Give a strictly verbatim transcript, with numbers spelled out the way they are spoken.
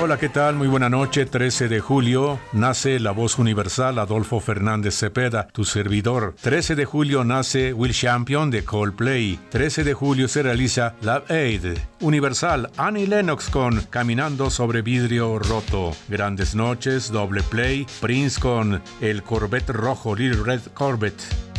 Hola, ¿qué tal? Muy buena noche. trece de julio nace la voz universal Adolfo Fernández Cepeda, tu servidor. trece de julio nace Will Champion de Coldplay. trece de julio se realiza Live Aid Universal, Annie Lennox con Caminando sobre vidrio roto. Grandes noches, doble play, Prince con El Corvette rojo, Little Red Corvette.